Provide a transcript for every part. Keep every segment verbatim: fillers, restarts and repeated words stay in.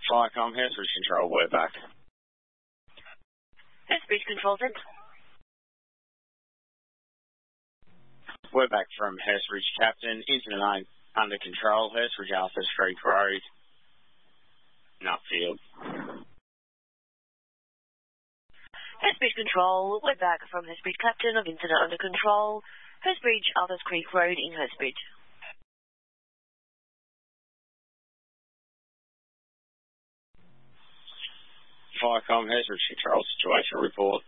Firecom, Hurstbridge Control, we're back. Hurstbridge Control Centre. We're back from Hurstbridge Captain. Incident under control, Hurstbridge Arthur Street Road, Nutfield. Hurstbridge Control, we're back from Hurstbridge Captain of incident under control, Hurstbridge Arthurs Creek Road in Hurstbridge. Firecom, Hurstbridge Control, situation report.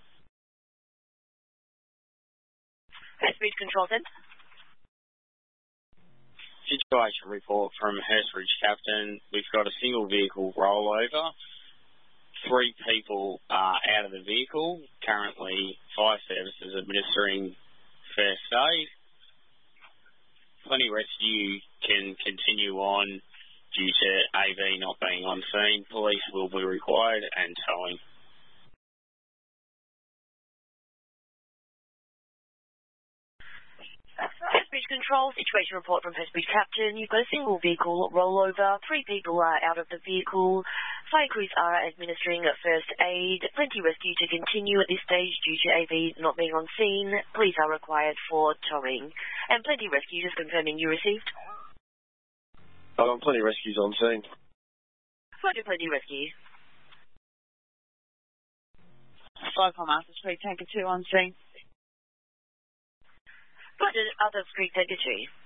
Hurstbridge Control Centre. Situation report from Hurstbridge Captain. We've got a single vehicle rollover. Three people are out of the vehicle. Currently, fire services administering first aid. Plenty Rescue can continue on due to A V not being on scene. Police will be required and towing. Hurstbridge Control, situation report from Hurstbridge Captain. You've got a single vehicle rollover. Three people are out of the vehicle. Fire crews are administering first aid. Plenty Rescue to continue at this stage due to A V not being on scene. Police are required for towing. And Plenty Rescue, just confirming you received. Um, Plenty Rescue's on scene. Roger, Plenty Rescue. Firecom Arthur Street Tanker two on scene. Roger, Arthur Street Tanker two.